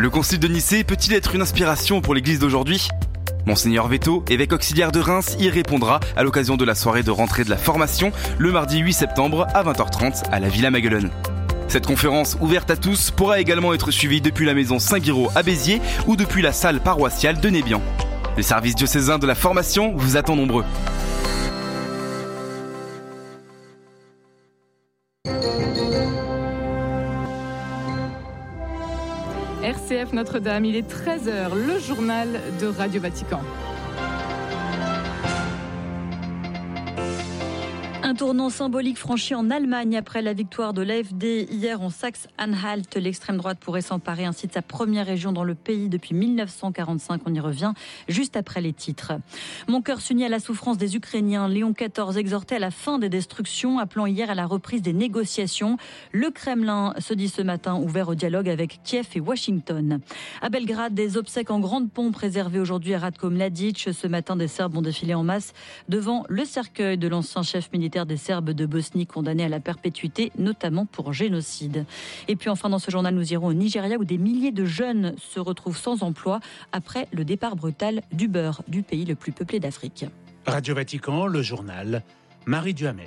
Le concile de Nicée peut-il être une inspiration pour l'église d'aujourd'hui ? Monseigneur Veto, évêque auxiliaire de Reims, y répondra à l'occasion de la soirée de rentrée de la formation le mardi 8 septembre à 20h30 à la Villa Maguelone. Cette conférence ouverte à tous pourra également être suivie depuis la maison Saint-Guiraud à Béziers ou depuis la salle paroissiale de Nébian. Le service diocésain de la formation vous attend nombreux. RCF Notre-Dame, il est 13h, le journal de Radio Vatican. Un tournant symbolique franchi en Allemagne après la victoire de l'AfD hier en Saxe-Anhalt. L'extrême droite pourrait s'emparer ainsi de sa première région dans le pays depuis 1945. On y revient juste après les titres. Mon cœur s'unit à la souffrance des Ukrainiens. Léon XIV exhortait à la fin des destructions, appelant hier à la reprise des négociations. Le Kremlin se dit ce matin ouvert au dialogue avec Kiev et Washington. À Belgrade, des obsèques en grande pompe réservées aujourd'hui à Ratko Mladic. Ce matin, des Serbes ont défilé en masse devant le cercueil de l'ancien chef militaire des Serbes de Bosnie condamnés à la perpétuité, notamment pour génocide. Et puis enfin, dans ce journal, nous irons au Nigeria où des milliers de jeunes se retrouvent sans emploi après le départ brutal d'Uber, du pays le plus peuplé d'Afrique. Radio Vatican, le journal, Marie Duhamel.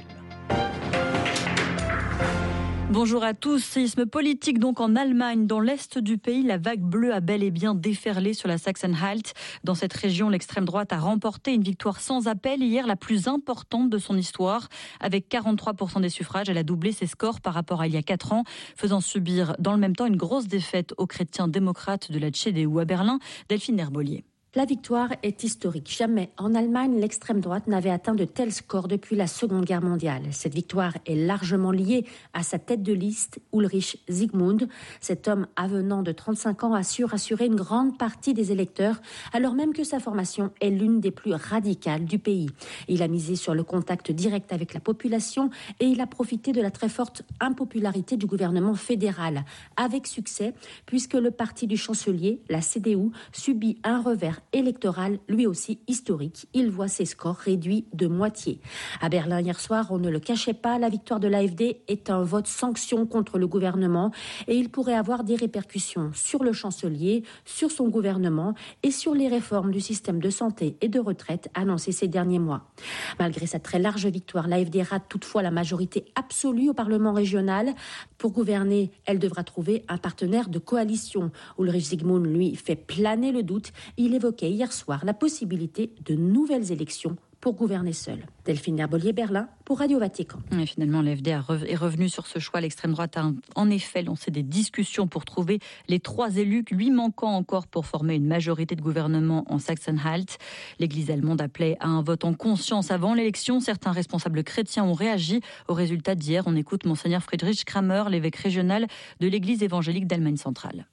Bonjour à tous. Séisme politique donc en Allemagne. Dans l'est du pays, la vague bleue a bel et bien déferlé sur la Saxe-Anhalt. Dans cette région, l'extrême droite a remporté une victoire sans appel hier, la plus importante de son histoire. Avec 43% des suffrages, elle a doublé ses scores par rapport à il y a 4 ans, faisant subir dans le même temps une grosse défaite aux chrétiens démocrates de la CDU à Berlin. Delphine Herbolier. La victoire est historique. Jamais en Allemagne, l'extrême droite n'avait atteint de tels scores depuis la Seconde Guerre mondiale. Cette victoire est largement liée à sa tête de liste, Ulrich Zygmunt. Cet homme avenant de 35 ans a su rassurer une grande partie des électeurs, alors même que sa formation est l'une des plus radicales du pays. Il a misé sur le contact direct avec la population et il a profité de la très forte impopularité du gouvernement fédéral. Avec succès, puisque le parti du chancelier, la CDU, subit un revers électoral, lui aussi historique. Il voit ses scores réduits de moitié. À Berlin hier soir, on ne le cachait pas, la victoire de l'AfD est un vote sanction contre le gouvernement et il pourrait avoir des répercussions sur le chancelier, sur son gouvernement et sur les réformes du système de santé et de retraite annoncées ces derniers mois. Malgré sa très large victoire, l'AfD rate toutefois la majorité absolue au Parlement régional. Pour gouverner, elle devra trouver un partenaire de coalition. Ulrich Zygmunt, lui, fait planer le doute. Il évoquait hier soir la possibilité de nouvelles élections pour gouverner seul. Delphine Herbolier, Berlin, pour Radio Vatican. Et finalement, l'AfD est revenu sur ce choix. L'extrême droite a en effet lancé des discussions pour trouver les 3 élus, 8 manquants encore pour former une majorité de gouvernement en Saxe-Anhalt. L'Église allemande appelait à un vote en conscience avant l'élection. Certains responsables chrétiens ont réagi au résultat d'hier. On écoute Monseigneur Friedrich Kramer, l'évêque régional de l'Église évangélique d'Allemagne centrale.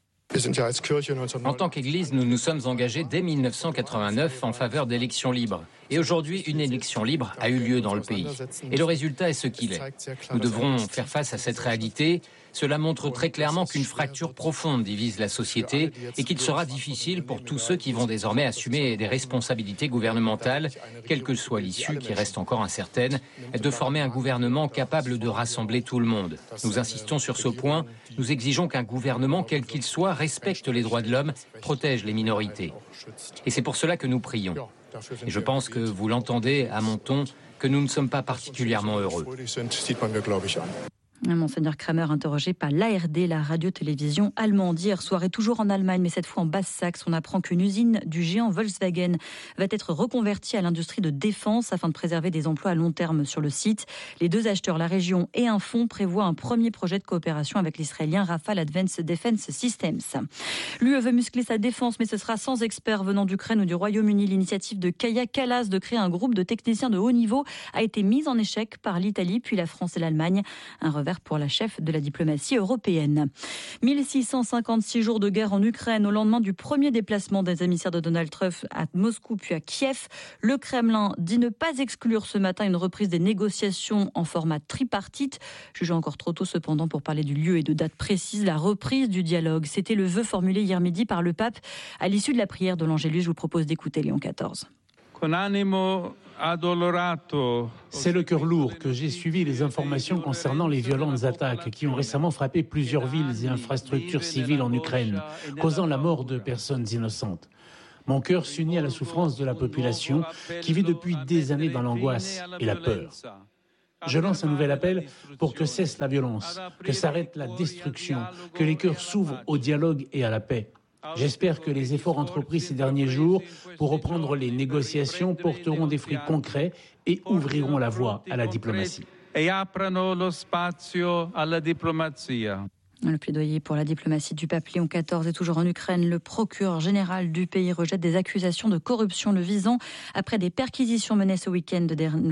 En tant qu'Église, nous nous sommes engagés dès 1989 en faveur d'élections libres. Et aujourd'hui, une élection libre a eu lieu dans le pays. Et le résultat est ce qu'il est. Nous devrons faire face à cette réalité. Cela montre très clairement qu'une fracture profonde divise la société et qu'il sera difficile pour tous ceux qui vont désormais assumer des responsabilités gouvernementales, quelle que soit l'issue qui reste encore incertaine, de former un gouvernement capable de rassembler tout le monde. Nous insistons sur ce point. Nous exigeons qu'un gouvernement, quel qu'il soit, respecte les droits de l'homme, protège les minorités. Et c'est pour cela que nous prions. Et je pense que vous l'entendez à mon ton, que nous ne sommes pas particulièrement heureux. Monseigneur Kramer interrogé par l'ARD, la radio-télévision allemande. Hier soir et toujours en Allemagne, mais cette fois en Basse-Saxe, on apprend qu'une usine du géant Volkswagen va être reconvertie à l'industrie de défense afin de préserver des emplois à long terme sur le site. Les 2 acheteurs, la région et un fonds, prévoient un premier projet de coopération avec l'israélien Rafale Advanced Defense Systems. L'UE veut muscler sa défense, mais ce sera sans experts venant d'Ukraine ou du Royaume-Uni. L'initiative de Kaja Kallas de créer un groupe de techniciens de haut niveau a été mise en échec par l'Italie, puis la France et l'Allemagne. Un revers pour la chef de la diplomatie européenne. 1656 jours de guerre en Ukraine au lendemain du premier déplacement des émissaires de Donald Trump à Moscou puis à Kiev. Le Kremlin dit ne pas exclure ce matin une reprise des négociations en format tripartite. Jugeant encore trop tôt cependant pour parler du lieu et de date précise, la reprise du dialogue. C'était le vœu formulé hier midi par le pape à l'issue de la prière de l'Angélus. Je vous propose d'écouter Léon XIV. C'est le cœur lourd que j'ai suivi les informations concernant les violentes attaques qui ont récemment frappé plusieurs villes et infrastructures civiles en Ukraine, causant la mort de personnes innocentes. Mon cœur s'unit à la souffrance de la population qui vit depuis des années dans l'angoisse et la peur. Je lance un nouvel appel pour que cesse la violence, que s'arrête la destruction, que les cœurs s'ouvrent au dialogue et à la paix. J'espère que les efforts entrepris ces derniers jours pour reprendre les négociations porteront des fruits concrets et ouvriront la voie à la diplomatie. Le plaidoyer pour la diplomatie du pape Léon XIV est toujours en Ukraine. Le procureur général du pays rejette des accusations de corruption le visant après des perquisitions menées ce week-end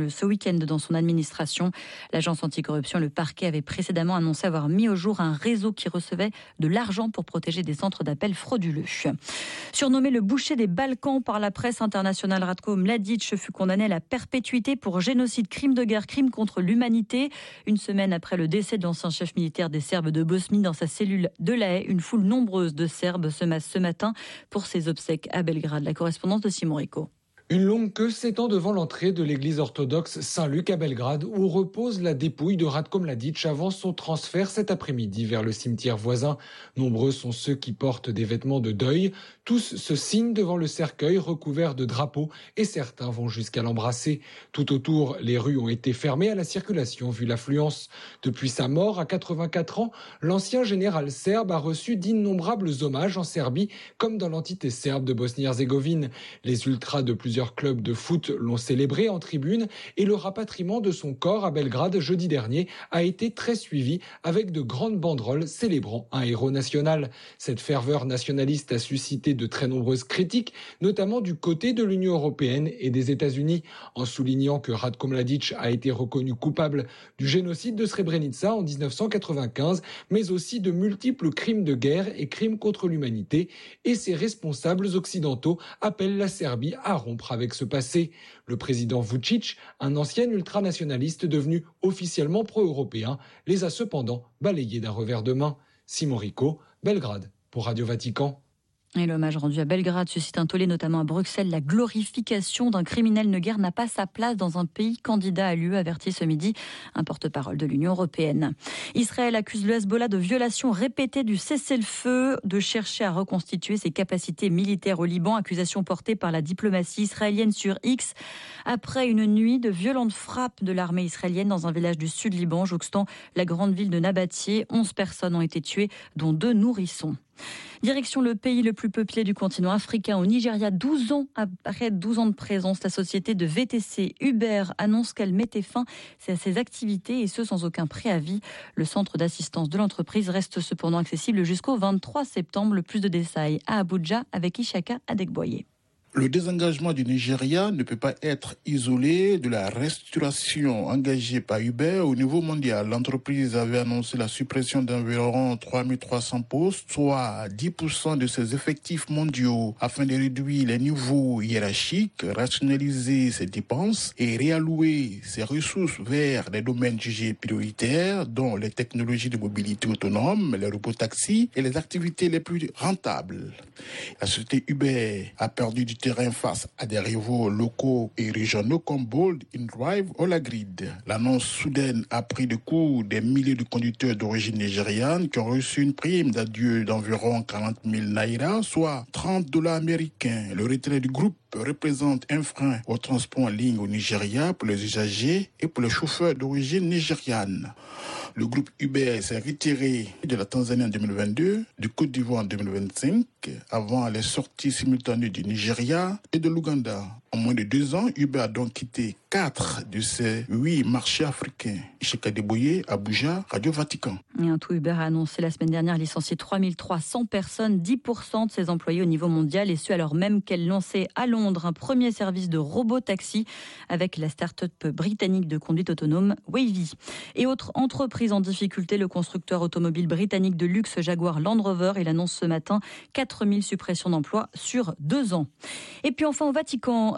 dans son administration. L'agence anticorruption, le parquet, avait précédemment annoncé avoir mis au jour un réseau qui recevait de l'argent pour protéger des centres d'appel frauduleux. Surnommé le boucher des Balkans par la presse internationale, Ratko Mladic fut condamné à la perpétuité pour génocide, crime de guerre, crime contre l'humanité. Une semaine après le décès de l'ancien chef militaire des Serbes de Bosnie, dans sa cellule de La Haye, une foule nombreuse de Serbes se masse ce matin pour ses obsèques à Belgrade. La correspondance de Simon Rico. Une longue queue s'étend devant l'entrée de l'église orthodoxe Saint-Luc à Belgrade, où repose la dépouille de Ratko Mladic avant son transfert cet après-midi vers le cimetière voisin. Nombreux sont ceux qui portent des vêtements de deuil. Tous se signent devant le cercueil recouvert de drapeaux et certains vont jusqu'à l'embrasser. Tout autour, les rues ont été fermées à la circulation vu l'affluence. Depuis sa mort à 84 ans, l'ancien général serbe a reçu d'innombrables hommages en Serbie comme dans l'entité serbe de Bosnie-Herzégovine. Les ultras de plusieurs clubs de foot l'ont célébré en tribune et le rapatriement de son corps à Belgrade jeudi dernier a été très suivi avec de grandes banderoles célébrant un héros national. Cette ferveur nationaliste a suscité de très nombreuses critiques, notamment du côté de l'Union européenne et des États-Unis, en soulignant que Ratko Mladic a été reconnu coupable du génocide de Srebrenica en 1995, mais aussi de multiples crimes de guerre et crimes contre l'humanité, et ses responsables occidentaux appellent la Serbie à rompre avec ce passé. Le président Vučić, un ancien ultranationaliste devenu officiellement pro-européen, les a cependant balayés d'un revers de main. Simon Rico, Belgrade, pour Radio Vatican. Et l'hommage rendu à Belgrade suscite un tollé, notamment à Bruxelles. La glorification d'un criminel de guerre n'a pas sa place dans un pays candidat à l'UE, avertit ce midi un porte-parole de l'Union européenne. Israël accuse le Hezbollah de violation répétée du cessez-le-feu, de chercher à reconstituer ses capacités militaires au Liban. Accusation portée par la diplomatie israélienne sur X après une nuit de violentes frappes de l'armée israélienne dans un village du sud Liban, jouxtant la grande ville de Nabatieh. 11 personnes ont été tuées, dont 2 nourrissons. Direction le pays le plus peuplé du continent africain, au Nigeria. 12 ans après 12 ans de présence, la société de VTC Uber annonce qu'elle mettait fin à ses activités, et ce sans aucun préavis. Le centre d'assistance de l'entreprise reste cependant accessible jusqu'au 23 septembre. Le plus de détails à Abuja avec Ishaka Adegboye. Le désengagement du Nigeria ne peut pas être isolé de la restructuration engagée par Uber au niveau mondial. L'entreprise avait annoncé la suppression d'environ 3300 postes, soit 10% de ses effectifs mondiaux, afin de réduire les niveaux hiérarchiques, rationaliser ses dépenses et réallouer ses ressources vers des domaines jugés prioritaires, dont les technologies de mobilité autonome, les robotaxis et les activités les plus rentables. La société Uber a perdu du terrain face à des rivaux locaux et régionaux comme Bolt, InDrive ou Lagrid. L'annonce soudaine a pris de court des milliers de conducteurs d'origine nigériane qui ont reçu une prime d'adieu d'environ 40 000 naira, soit $30 américains. Le retrait du groupe représente un frein au transport en ligne au Nigeria pour les usagers et pour les chauffeurs d'origine nigériane. Le groupe Uber s'est retiré de la Tanzanie en 2022, du Côte d'Ivoire en 2025, avant les sorties simultanées du Nigeria et de l'Ouganda. En moins de 2 ans, Uber a donc quitté 4 de ses 8 marchés africains. Ishaka Adegboye, Abuja, Radio Vatican. Et un tout, Uber a annoncé la semaine dernière licencier 3300 personnes, 10% de ses employés au niveau mondial, et ce alors même qu'elle lançait à Londres un premier service de robot-taxi avec la start-up britannique de conduite autonome Wavy. Et autre entreprise en difficulté, le constructeur automobile britannique de luxe Jaguar Land Rover. Il annonce ce matin 4000 suppressions d'emplois sur 2 ans. Et puis enfin au Vatican,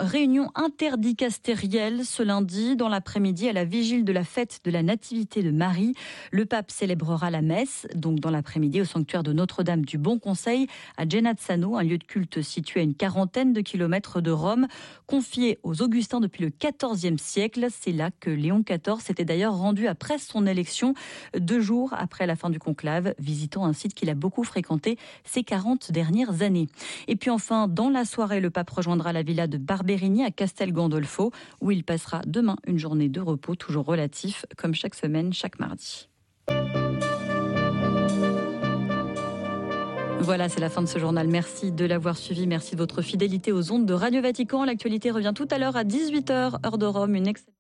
réunion interdicastérielle ce lundi dans l'après-midi à la vigile de la fête de la Nativité de Marie. Le pape célébrera la messe, donc dans l'après-midi au sanctuaire de Notre-Dame du Bon Conseil à Genazzano, un lieu de culte situé à une quarantaine de kilomètres de Rome, confié aux Augustins depuis le XIVe siècle. C'est là que Léon XIV s'était d'ailleurs rendu après son élection, 2 jours après la fin du conclave, visitant un site qu'il a beaucoup fréquenté ces 40 dernières années. Et puis enfin, dans la soirée, le pape rejoindra la villa de Barberini à Castel Gandolfo, où il passera demain une journée de repos, toujours relatif, comme chaque semaine, chaque mardi. Voilà, c'est la fin de ce journal. Merci de l'avoir suivi. Merci de votre fidélité aux ondes de Radio Vatican. L'actualité revient tout à l'heure à 18h, heure de Rome. Une excellente...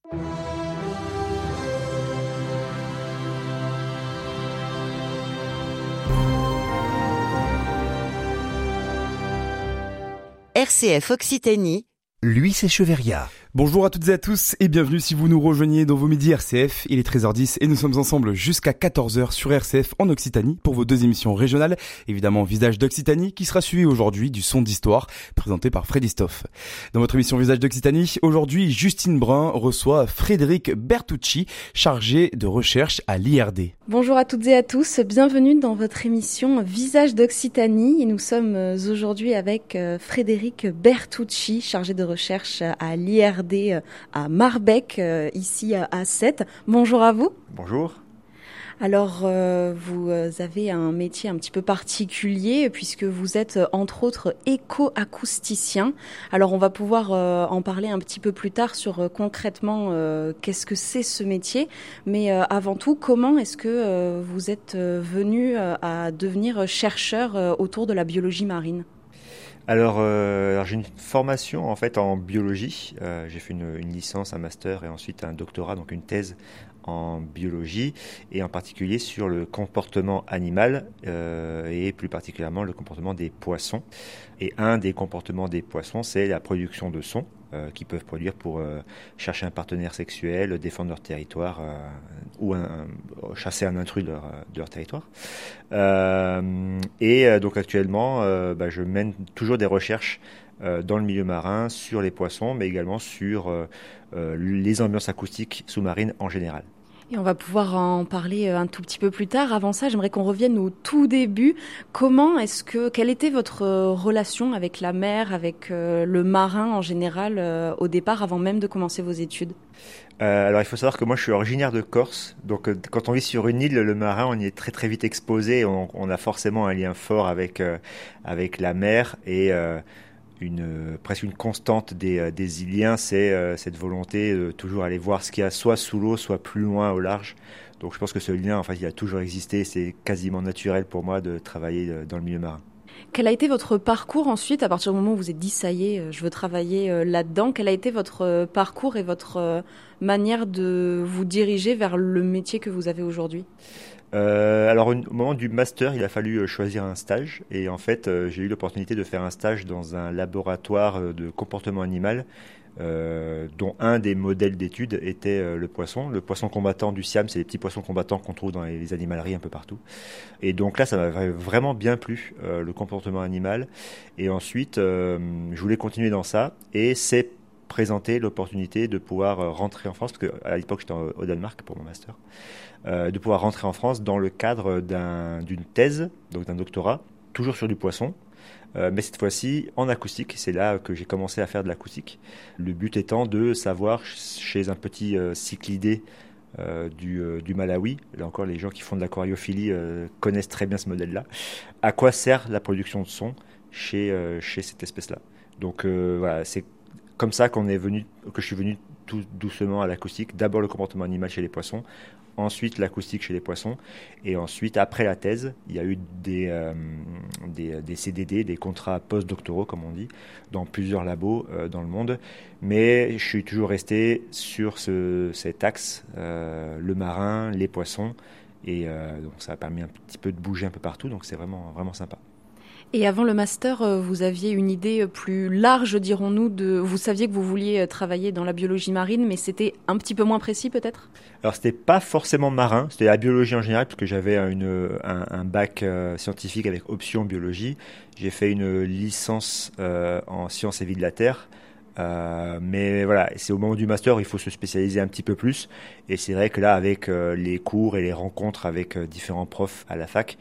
RCF Occitanie, Louis Echeverria. Bonjour à toutes et à tous et bienvenue si vous nous rejoignez dans vos midis RCF. Il est 13h10 et nous sommes ensemble jusqu'à 14h sur RCF en Occitanie pour vos 2 émissions régionales. Évidemment, Visage d'Occitanie qui sera suivi aujourd'hui du son d'histoire présenté par Freddy Stoff. Dans votre émission Visage d'Occitanie, aujourd'hui, Justine Brun reçoit Frédéric Bertucci, chargé de recherche à l'IRD. Bonjour à toutes et à tous, bienvenue dans votre émission Visage d'Occitanie. Et nous sommes aujourd'hui avec Frédéric Bertucci, chargé de recherche à l'IRD à Marbec, ici à Sète. Bonjour à vous. Bonjour. Alors, vous avez un métier un petit peu particulier puisque vous êtes entre autres éco-acousticien. Alors, on va pouvoir en parler un petit peu plus tard sur concrètement qu'est-ce que c'est ce métier. Mais avant tout, comment est-ce que vous êtes venu à devenir chercheur autour de la biologie marine ? Alors j'ai une formation en fait en biologie. J'ai fait une licence, un master et ensuite un doctorat, donc une thèse en biologie et en particulier sur le comportement animal et plus particulièrement le comportement des poissons. Et un des comportements des poissons, c'est la production de sons qu'ils peuvent produire pour chercher un partenaire sexuel, défendre leur territoire ou chasser un intrus de leur territoire. Donc actuellement, je mène toujours des recherches dans le milieu marin sur les poissons, mais également sur les ambiances acoustiques sous-marines en général. Et on va pouvoir en parler un tout petit peu plus tard. Avant ça, j'aimerais qu'on revienne au tout début. Quelle était votre relation avec la mer, avec le marin en général au départ, avant même de commencer vos études ? Alors il faut savoir que moi je suis originaire de Corse, donc quand on vit sur une île, le marin on y est très très vite exposé, on a forcément un lien fort avec la mer et presque une constante des Iliens, c'est cette volonté de toujours aller voir ce qu'il y a soit sous l'eau, soit plus loin au large. Donc je pense que ce lien, en fait, il a toujours existé. C'est quasiment naturel pour moi de travailler dans le milieu marin. Quel a été votre parcours ensuite, à partir du moment où vous vous êtes dit, ça y est, je veux travailler là-dedans? Quel a été votre parcours et votre manière de vous diriger vers le métier que vous avez aujourd'hui? Alors au moment du master, il a fallu choisir un stage et en fait j'ai eu l'opportunité de faire un stage dans un laboratoire de comportement animal dont un des modèles d'études était le poisson combattant du Siam. C'est les petits poissons combattants qu'on trouve dans les animaleries un peu partout. Et donc là ça m'avait vraiment bien plu, le comportement animal, et ensuite je voulais continuer dans ça et c'est présenter l'opportunité de pouvoir rentrer en France, parce qu'à l'époque j'étais au Danemark pour mon master, de pouvoir rentrer en France dans le cadre d'une thèse, donc d'un doctorat, toujours sur du poisson, mais cette fois-ci en acoustique. C'est là que j'ai commencé à faire de l'acoustique. Le but étant de savoir, chez un petit cyclidé du Malawi, là encore les gens qui font de l'aquariophilie connaissent très bien ce modèle-là, à quoi sert la production de son chez cette espèce-là. Donc voilà, c'est comme ça que je suis venu tout doucement à l'acoustique. D'abord le comportement animal chez les poissons, ensuite l'acoustique chez les poissons, et ensuite, après la thèse, il y a eu des CDD, des contrats post-doctoraux, comme on dit, dans plusieurs labos dans le monde. Mais je suis toujours resté sur cet axe, le marin, les poissons, et donc ça a permis un petit peu de bouger un peu partout, donc c'est vraiment, vraiment sympa. Et avant le master, vous aviez une idée plus large, dirons-nous, vous saviez que vous vouliez travailler dans la biologie marine, mais c'était un petit peu moins précis peut-être ? Alors c'était pas forcément marin, c'était la biologie en général, parce que j'avais un bac scientifique avec option biologie. J'ai fait une licence en sciences et vie de la Terre, Mais voilà, c'est au moment du master, il faut se spécialiser un petit peu plus. Et c'est vrai que là, avec les cours et les rencontres avec différents profs à la fac,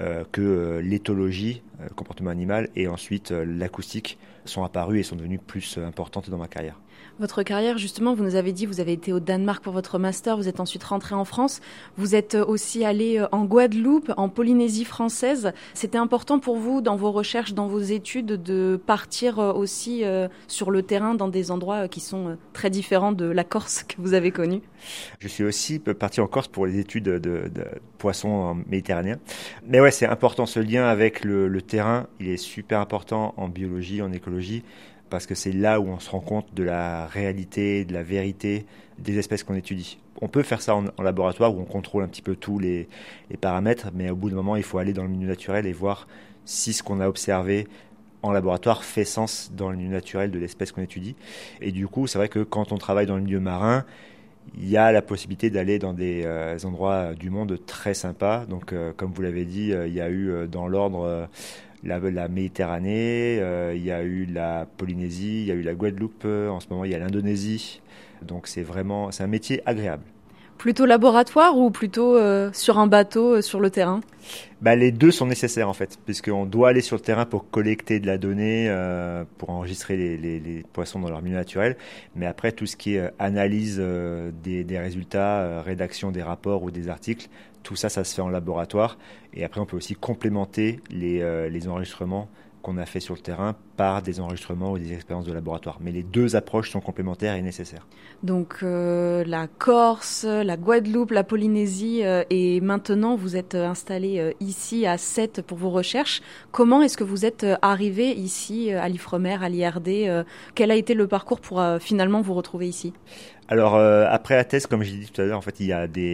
que l'éthologie, le comportement animal, et ensuite l'acoustique sont apparues et sont devenues plus importantes dans ma carrière. Votre carrière, justement, vous nous avez dit, vous avez été au Danemark pour votre master, vous êtes ensuite rentré en France, vous êtes aussi allé en Guadeloupe, en Polynésie française. C'était important pour vous, dans vos recherches, dans vos études, de partir aussi sur le terrain dans des endroits qui sont très différents de la Corse que vous avez connue? Je suis aussi parti en Corse pour les études de poissons méditerranéens. Mais ouais, c'est important, ce lien avec le terrain, il est super important en biologie, en écologie, parce que c'est là où on se rend compte de la réalité, de la vérité des espèces qu'on étudie. On peut faire ça en laboratoire où on contrôle un petit peu tous les paramètres, mais au bout d'un moment, il faut aller dans le milieu naturel et voir si ce qu'on a observé en laboratoire fait sens dans le milieu naturel de l'espèce qu'on étudie. Et du coup, c'est vrai que quand on travaille dans le milieu marin, il y a la possibilité d'aller dans des endroits du monde très sympas. Donc, comme vous l'avez dit, il y a eu dans l'ordre la Méditerranée, il y a eu la Polynésie, il y a eu la Guadeloupe, en ce moment il y a l'Indonésie. Donc c'est un métier agréable. Plutôt laboratoire ou plutôt sur un bateau, sur le terrain? Les deux sont nécessaires en fait, puisqu'on doit aller sur le terrain pour collecter de la donnée, pour enregistrer les poissons dans leur milieu naturel. Mais après, tout ce qui est analyse des résultats, rédaction des rapports ou des articles, tout ça, ça se fait en laboratoire. Et après, on peut aussi complémenter les enregistrements qu'on a fait sur le terrain par des enregistrements ou des expériences de laboratoire. Mais les deux approches sont complémentaires et nécessaires. Donc la Corse, la Guadeloupe, la Polynésie et maintenant vous êtes installé ici à Sète pour vos recherches. Comment est-ce que vous êtes arrivé ici à l'Ifremer, à l'IRD? Quel a été le parcours pour finalement vous retrouver ici? Alors après la thèse, comme j'ai dit tout à l'heure, en fait il y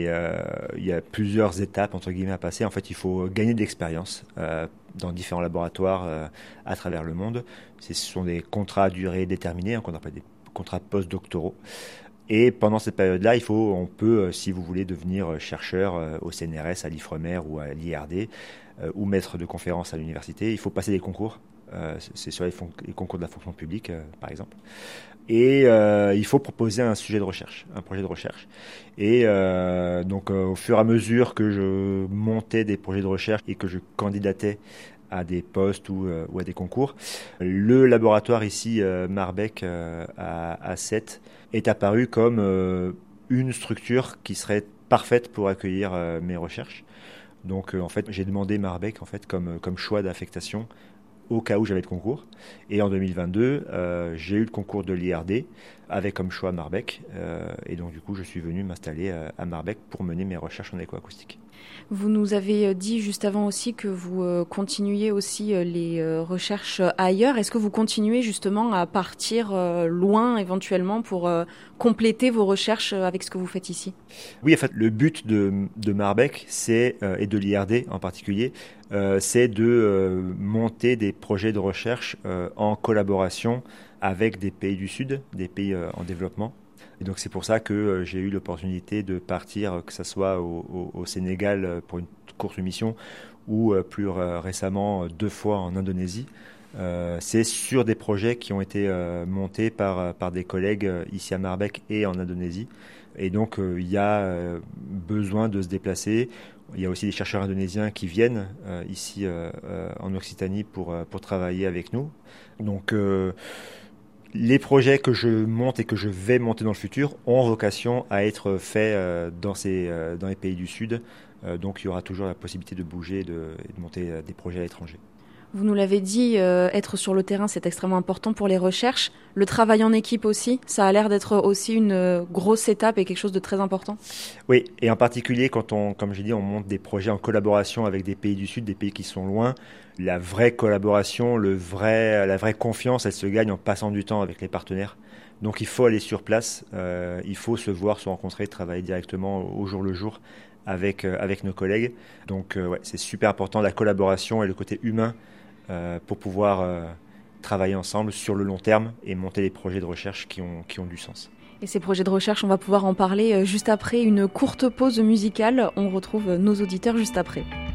a plusieurs étapes entre guillemets à passer. En fait, il faut gagner de l'expérience dans différents laboratoires à travers le monde. Ce sont des contrats à durée déterminée, qu'on appelle des contrats post-doctoraux. Et pendant cette période-là, on peut, si vous voulez, devenir chercheur au CNRS, à l'Ifremer ou à l'IRD, ou maître de conférence à l'université. Il faut passer des concours. C'est sur les concours de la fonction publique, par exemple. Et il faut proposer un sujet de recherche, un projet de recherche. Et donc, au fur et à mesure que je montais des projets de recherche et que je candidatais à des postes ou à des concours, le laboratoire ici, Marbec, à Sète, est apparu comme une structure qui serait parfaite pour accueillir mes recherches. Donc, en fait, j'ai demandé Marbec comme choix d'affectation au cas où j'avais le concours. Et en 2022, j'ai eu le concours de l'IRD avec comme choix Marbec. Et donc, du coup, je suis venu m'installer à Marbec pour mener mes recherches en écoacoustique. Vous nous avez dit juste avant aussi que vous continuiez aussi les recherches ailleurs. Est-ce que vous continuez justement à partir loin éventuellement pour compléter vos recherches avec ce que vous faites ici? Oui, en fait, le but de Marbec, et de l'IRD en particulier, c'est de monter des projets de recherche en collaboration avec des pays du Sud, des pays en développement. Et donc c'est pour ça que j'ai eu l'opportunité de partir, que ce soit au Sénégal pour une courte mission ou plus récemment 2 fois en Indonésie. C'est sur des projets qui ont été montés par des collègues ici à Marbec et en Indonésie. Et donc il y a besoin de se déplacer. Il y a aussi des chercheurs indonésiens qui viennent ici en Occitanie pour travailler avec nous. Donc les projets que je monte et que je vais monter dans le futur ont vocation à être faits dans les pays du Sud. Donc il y aura toujours la possibilité de bouger et de monter des projets à l'étranger. Vous nous l'avez dit, être sur le terrain, c'est extrêmement important pour les recherches. Le travail en équipe aussi, ça a l'air d'être aussi une grosse étape et quelque chose de très important. Oui, et en particulier quand comme j'ai dit, on monte des projets en collaboration avec des pays du Sud, des pays qui sont loin. La vraie collaboration, la vraie confiance, elle se gagne en passant du temps avec les partenaires. Donc il faut aller sur place, il faut se voir, se rencontrer, travailler directement au jour le jour avec nos collègues. Donc ouais, c'est super important, la collaboration et le côté humain pour pouvoir travailler ensemble sur le long terme et monter des projets de recherche qui ont du sens. Et ces projets de recherche, on va pouvoir en parler juste après une courte pause musicale. On retrouve nos auditeurs juste après.